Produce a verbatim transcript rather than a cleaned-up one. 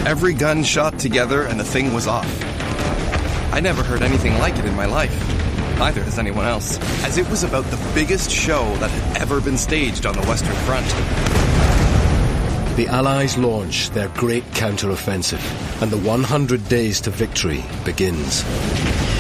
Every gun shot together and the thing was off. I never heard anything like it in my life. Neither has anyone else, as it was about the biggest show that had ever been staged on the Western Front. The Allies launch their great counter-offensive, and the one hundred days to victory begins.